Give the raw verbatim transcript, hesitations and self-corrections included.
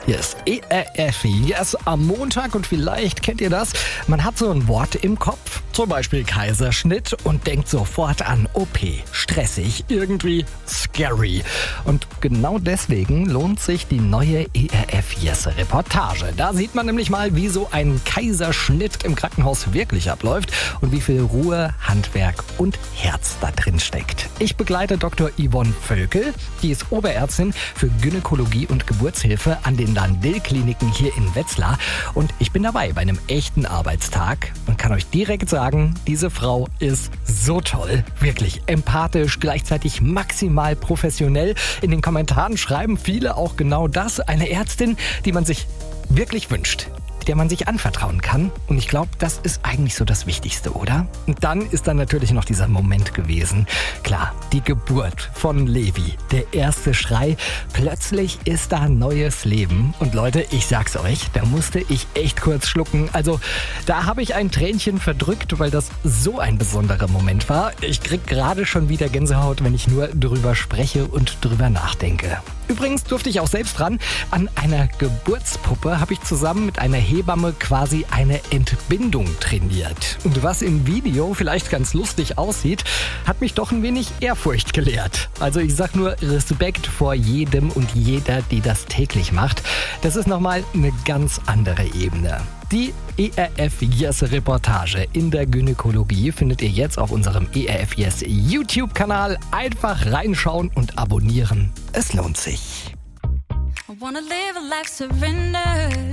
Hier ist E R F Yes am Montag und vielleicht kennt ihr das. Man hat so ein Wort im Kopf, zum Beispiel Kaiserschnitt und denkt sofort an O P. Stressig, irgendwie scary. Und genau deswegen lohnt sich die neue E R F Yes Reportage. Da sieht man nämlich mal, wie so ein Kaiserschnitt im Krankenhaus wirklich abläuft und wie viel Ruhe, Handwerk und Herz da drin steckt. Ich begleite Doktor Yvonne Völkel, die ist Oberärztin für Gynäkologie und Geburtshilfe an den Landil-Kliniken hier in Wetzlar. Und ich bin dabei bei einem echten Arbeitstag und kann euch direkt sagen, diese Frau ist so toll. Wirklich empathisch, gleichzeitig maximal professionell. In den Kommentaren schreiben viele auch genau das. Eine Ärztin, die man sich wirklich wünscht, der man sich anvertrauen kann. Und ich glaube, das ist eigentlich so das Wichtigste, oder? Und dann ist dann natürlich noch dieser Moment gewesen. Klar, die Geburt von Levi. Der erste Schrei. Plötzlich ist da neues Leben. Und Leute, ich sag's euch, da musste ich echt kurz schlucken. Also, da habe ich ein Tränchen verdrückt, weil das so ein besonderer Moment war. Ich krieg gerade schon wieder Gänsehaut, wenn ich nur drüber spreche und drüber nachdenke. Übrigens durfte ich auch selbst dran. An einer Geburtspuppe habe ich zusammen mit einer Hebamme quasi eine Entbindung trainiert. Und was im Video vielleicht ganz lustig aussieht, hat mich doch ein wenig Ehrfurcht gelehrt. Also ich sag nur Respekt vor jedem und jeder, die das täglich macht. Das ist nochmal eine ganz andere Ebene. Die E R F Yes Reportage in der Gynäkologie findet ihr jetzt auf unserem E R F Yes YouTube-Kanal. Einfach reinschauen und abonnieren. Es lohnt sich. I wanna live a life surrender.